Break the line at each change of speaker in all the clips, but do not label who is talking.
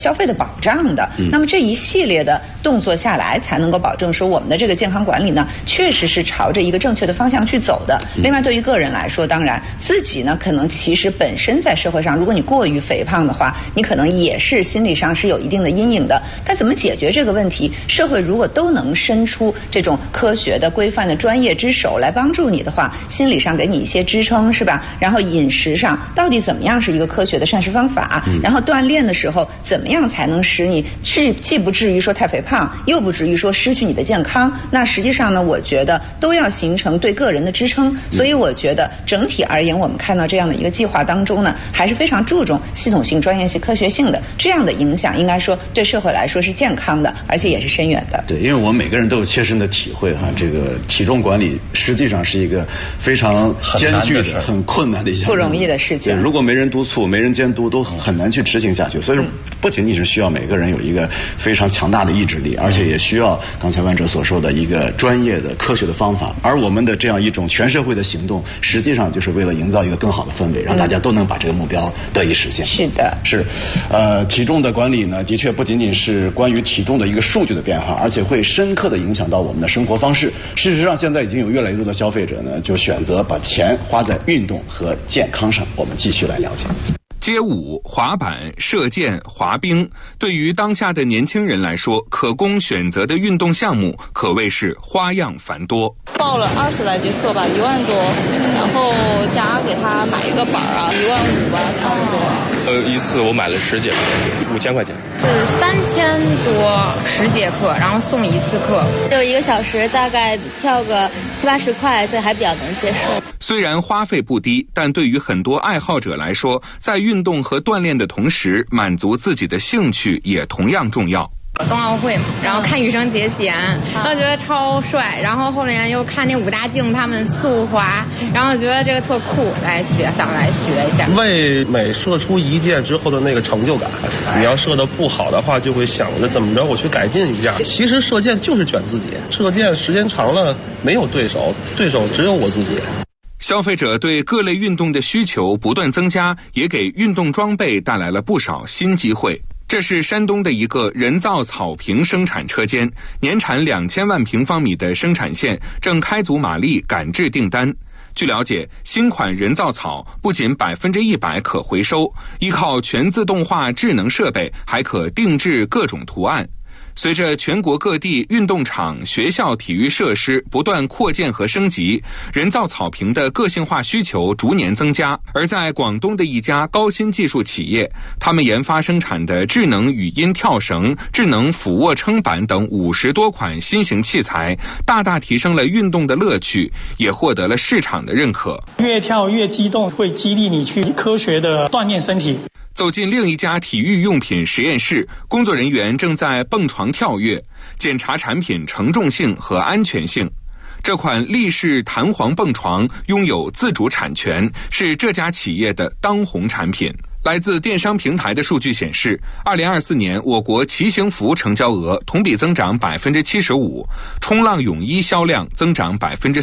消费的保障的。那么这一系列的动作下来，才能够保证说我们的这个健康管理呢，确实是朝着一个正确的方向去走的。另外，对于个人来说，当然自己呢，可能其实本身在社会上，如果你过于肥胖的话，你可能也是心理上是有一定的阴影的。但怎么解决这个问题？社会如果都能伸出这种科学的、规范的专业之手来帮助你的话，心理上给你一些支撑，是吧？然后饮食上到底怎么样是一个科学的膳食方法？然后锻炼的时候怎么样才能使你既不至于说太肥胖，又不至于说失去你的健康？那实际上呢，我觉得都要形成对个人的支撑。所以我觉得整体而言，我们看到这样的一个计划当中呢，还是非常注重系统性、专业性、科学性的。这样的影响，应该说对社会来说是健康的，而且也是深远的。
对，因为我们每个人都有切身的体会哈，这个体重管理实际上是一个非常艰巨的、很困难的一项
不容易的事情。
如果没人督促、没人监督，都很难去执行下去。所以说，不仅仅是需要每个人有一个非常强大的意志力，而且也需要刚才万哲所说的一个专业的、科学的方法。而我们的这样一种全社会的行动，实际上就是为了营造一个更好的氛围，让大家都能把这个目标得以实现。
是的，
是，体重的管理呢，的确不仅仅是关于体重的一个数据的变化，而且会深刻的影响到我们的生活方式。事实上，现在已经有越来越多的消费者呢，就选择把钱花在运动和健康上。我们继续来了解。
街舞、滑板、射箭、滑冰，对于当下的年轻人来说，可供选择的运动项目可谓是花样繁多。
报了20来节课吧，1万多，然后加给他买一个板啊，1万5吧，差不多。
一次我买了10节课，5000块钱。
是3000多10节课，然后送1次课，
就1个小时大概跳个70、80块，所以还比较能接受。
虽然花费不低，但对于很多爱好者来说，在运动和锻炼的同时，满足自己的兴趣也同样重要。
冬奥会嘛，然后看羽生结弦，然后觉得超帅，然后后面又看那武大靖他们速滑，然后觉得这个特酷，想来学一下。
为每射出一箭之后的那个成就感，你要射得不好的话，就会想着怎么着我去改进一下。其实射箭就是卷自己，射箭时间长了没有对手，对手只有我自己。
消费者对各类运动的需求不断增加，也给运动装备带来了不少新机会。这是山东的一个人造草坪生产车间，年产2000万平方米的生产线正开足马力赶制订单。据了解，新款人造草不仅100%可回收，依靠全自动化智能设备，还可定制各种图案。随着全国各地运动场、学校体育设施不断扩建和升级，人造草坪的个性化需求逐年增加。而在广东的一家高新技术企业，他们研发生产的智能语音跳绳、智能俯卧撑板等50多款新型器材，大大提升了运动的乐趣，也获得了市场的认可。
越跳越激动，会激励你去科学的锻炼身体。
走进另一家体育用品实验室，工作人员正在蹦床跳跃，检查产品承重性和安全性。这款立式弹簧蹦床拥有自主产权，是这家企业的当红产品。来自电商平台的数据显示，2024年我国骑行服成交额同比增长75%，冲浪泳衣销量增长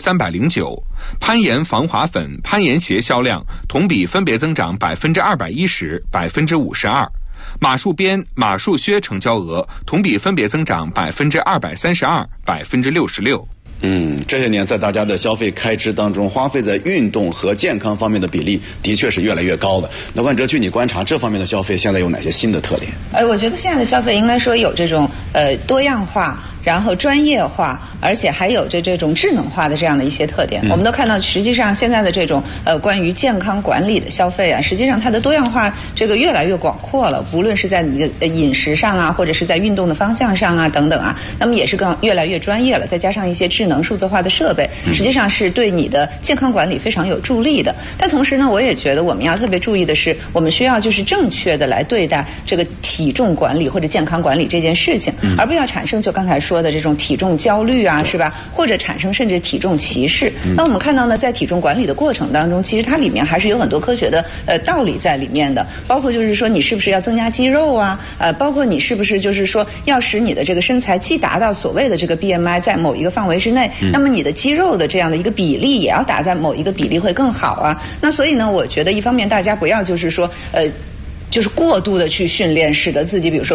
309%，攀岩防滑粉、攀岩鞋销量同比分别增长210%、52%。马术鞭、马术靴成交额同比分别增长232%、66%。
这些年在大家的消费开支当中，花费在运动和健康方面的比例的确是越来越高的。那万哲，据你观察，这方面的消费现在有哪些新的特点？
我觉得现在的消费应该说有这种多样化，然后专业化，而且还有这种智能化的这样的一些特点。我们都看到，实际上现在的这种关于健康管理的消费啊，实际上它的多样化这个越来越广阔了，无论是在你的饮食上啊，或者是在运动的方向上啊等等啊，那么也是越来越专业了，再加上一些智能数字化的设备，实际上是对你的健康管理非常有助力的。但同时呢，我也觉得我们要特别注意的是，我们需要就是正确的来对待这个体重管理或者健康管理这件事情，而不要产生就刚才说的这种体重焦虑啊，是吧？或者产生甚至体重歧视。那我们看到呢，在体重管理的过程当中，其实它里面还是有很多科学的道理在里面的，包括就是说你是不是要增加肌肉啊，包括你是不是就是说要使你的这个身材既达到所谓的这个 BMI 在某一个范围之内，那么你的肌肉的这样的一个比例也要达在某一个比例会更好啊。那所以呢，我觉得一方面大家不要就是说就是过度的去训练，使得自己比如说